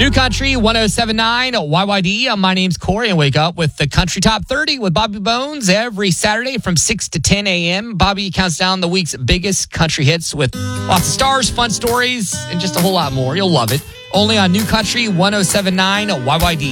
New Country 1079 YYD. My name's Corey, and wake up with the Country Top 30 with Bobby Bones every Saturday from 6 to 10 a.m. Bobby counts down the week's biggest country hits with lots of stars, fun stories, and just a whole lot more. You'll love it. Only on New Country 1079 YYD.